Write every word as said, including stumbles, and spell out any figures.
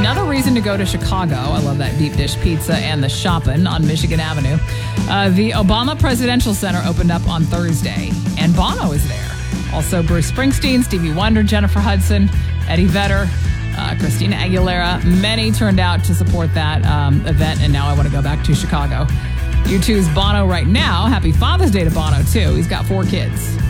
another reason to go to Chicago. I love that deep dish pizza and the shopping on Michigan Avenue. Uh, the Obama Presidential Center opened up on Thursday, and Bono is there. Also, Bruce Springsteen, Stevie Wonder, Jennifer Hudson, Eddie Vedder, uh, Christina Aguilera. Many turned out to support that um, event, and now I want to go back to Chicago. U two's Bono right now. Happy Father's Day to Bono, too. He's got four kids.